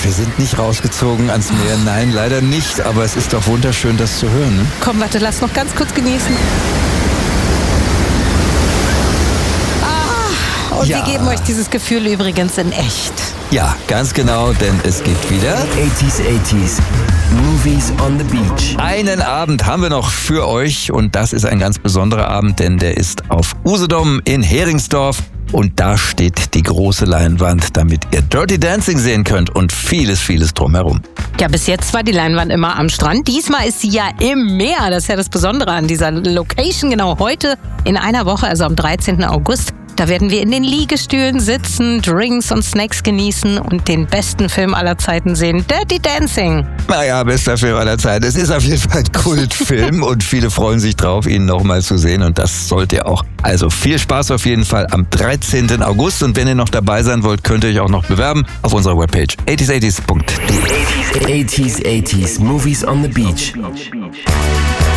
wir sind nicht rausgezogen ans Meer. Nein, leider nicht. Aber es ist doch wunderschön, das zu hören. Ne? Komm, warte, lass noch ganz kurz genießen. Und wir geben euch dieses Gefühl übrigens in echt. Ja, ganz genau, denn es gibt wieder 80s, Movies on the Beach. Einen Abend haben wir noch für euch und das ist ein ganz besonderer Abend, denn der ist auf Usedom in Heringsdorf und da steht die große Leinwand, damit ihr Dirty Dancing sehen könnt und vieles, vieles drumherum. Ja, bis jetzt war die Leinwand immer am Strand. Diesmal ist sie ja im Meer. Das ist ja das Besondere an dieser Location. Genau heute in einer Woche, also am 13. August. Da werden wir in den Liegestühlen sitzen, Drinks und Snacks genießen und den besten Film aller Zeiten sehen, Dirty Dancing. Naja, bester Film aller Zeiten. Es ist auf jeden Fall ein Kultfilm und viele freuen sich drauf, ihn nochmal zu sehen und das sollt ihr auch. Also viel Spaß auf jeden Fall am 13. August und wenn ihr noch dabei sein wollt, könnt ihr euch auch noch bewerben auf unserer Webpage 80s80s.de. 80s, Movies on the Beach.